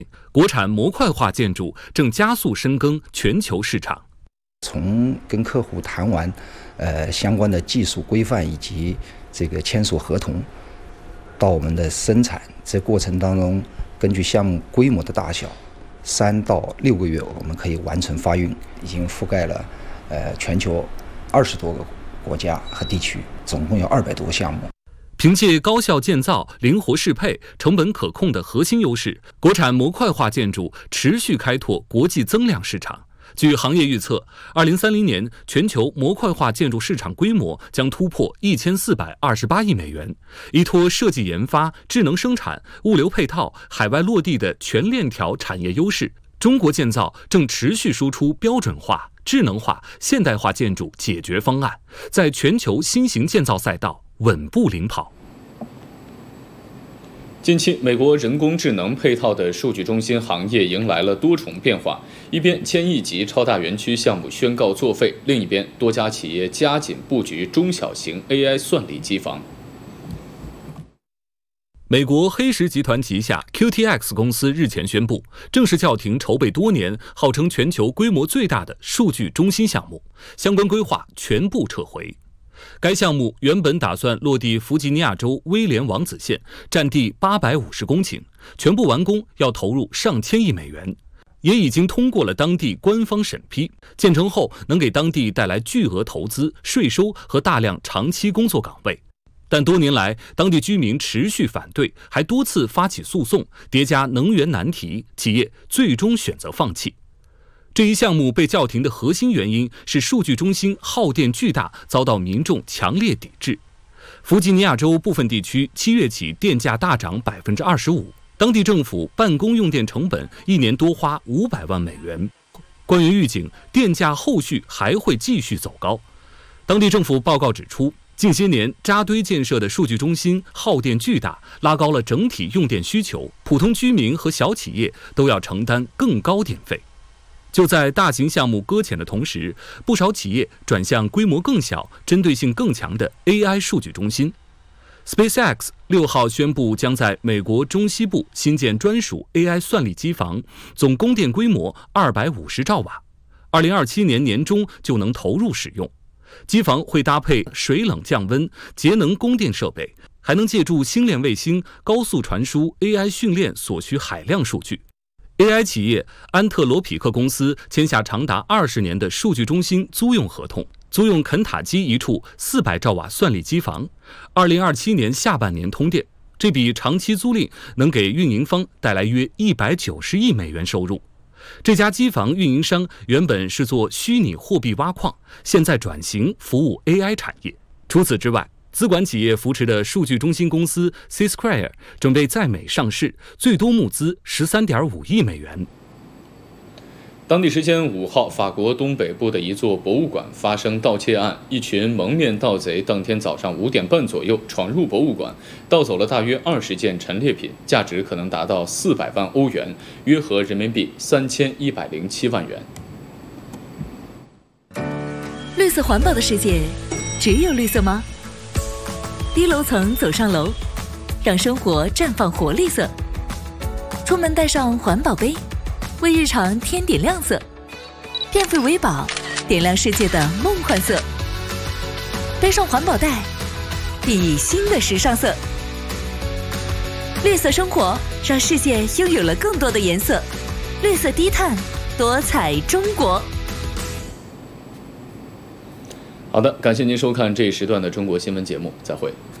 国产模块化建筑正加速深耕全球市场。 从跟客户谈完，相关的技术规范以及这个签署合同，到我们的生产，这过程当中，根据项目规模的大小，3到6个月我们可以完成发运，已经覆盖了全球20多个国家和地区，总共有200多个项目。 凭借高效建造、灵活适配、成本可控的核心优势，国产模块化建筑持续开拓国际增量市场。据行业预测，2030年全球模块化建筑市场规模将突破1428亿美元。依托设计研发、智能生产、物流配套、海外落地的全链条产业优势，中国建造正持续输出标准化、智能化、现代化建筑解决方案，在全球新型建造赛道稳步领跑。 近期，美国人工智能配套的数据中心行业迎来了多重变化。一边1000亿级超大园区项目宣告作废，另一边多家企业加紧布局中小型 AI 算力机房。 美国黑石集团旗下 QTX 公司日前宣布，正式叫停筹备多年、号称全球规模最大的数据中心项目，相关规划全部撤回。该项目原本打算落地弗吉尼亚州威廉王子县，占地850公顷，全部完工要投入上千亿美元，也已经通过了当地官方审批。建成后能给当地带来巨额投资、税收和大量长期工作岗位。但多年来，当地居民持续反对，还多次发起诉讼，叠加能源难题，企业最终选择放弃。这一项目被叫停的核心原因是数据中心耗电巨大，遭到民众强烈抵制。弗吉尼亚州部分地区7月起电价大涨25%，当地政府办公用电成本1年多花500万美元。官员预警，电价后续还会继续走高。当地政府报告指出，近些年扎堆建设的数据中心耗电巨大，拉高了整体用电需求，普通居民和小企业都要承担更高电费。就在大型项目搁浅的同时，不少企业转向规模更小、针对性更强的 AI 数据中心。SpaceX 6号宣布将在美国中西部新建专属 AI 算力机房，总供电规模250兆瓦，2027年年中就能投入使用。机房会搭配水冷降温、节能供电设备，还能借助星链卫星高速传输 AI 训练所需海量数据。AI 企业安特罗匹克公司签下长达20年的数据中心租用合同，租用肯塔基一处400兆瓦算力机房，2027年下半年通电。这笔长期租赁能给运营方带来约190亿美元收入。这家机房运营商原本是做虚拟货币挖矿，现在转型服务 AI 产业。除此之外，资管企业扶持的数据中心公司 C-Square 准备在美上市，最多募资13.5亿美元。 当地时间5号，法国东北部的一座博物馆发生盗窃案，一群蒙面盗贼当天早上5点半左右闯入博物馆，盗走了大约20件陈列品，价值可能达到400万欧元，约合人民币3107万元。 绿色环保的世界，只有绿色吗？低楼层走上楼，让生活绽放活力色。出门带上环保杯，为日常添点亮色。变废为宝，点亮世界的梦幻色。背上环保袋，熠熠新的时尚色。绿色生活，让世界拥有了更多的颜色。绿色低碳，多彩中国。 好的，感谢您收看这一时段的中国新闻节目，再会。